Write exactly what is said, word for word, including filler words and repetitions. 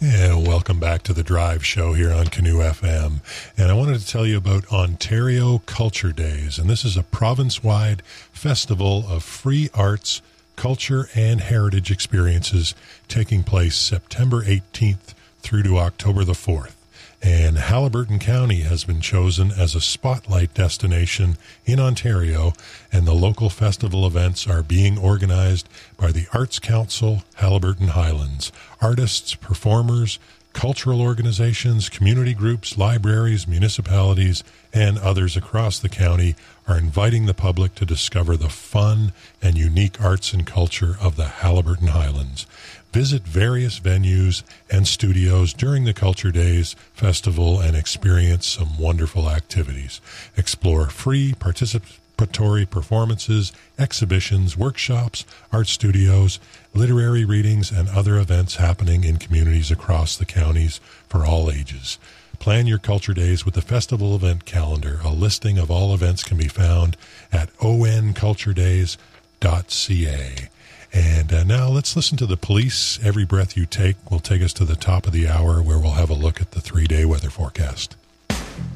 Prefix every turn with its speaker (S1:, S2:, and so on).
S1: And welcome back to the Drive Show here on Canoe F M. And I wanted to tell you about Ontario Culture Days. And this is a province-wide festival of free arts, culture, and heritage experiences taking place September eighteenth through to October the fourth. And Haliburton County has been chosen as a spotlight destination in Ontario, and the local festival events are being organized by the Arts Council Haliburton Highlands. Artists, performers, cultural organizations, community groups, libraries, municipalities, and others across the county are inviting the public to discover the fun and unique arts and culture of the Haliburton Highlands. Visit various venues and studios during the Culture Days Festival and experience some wonderful activities. Explore free participatory performances, exhibitions, workshops, art studios, literary readings, and other events happening in communities across the counties for all ages. Plan your Culture Days with the festival event calendar. A listing of all events can be found at o n culture days dot c a. And uh, now let's listen to The Police. Every Breath You Take will take us to the top of the hour, where we'll have a look at the three-day weather forecast.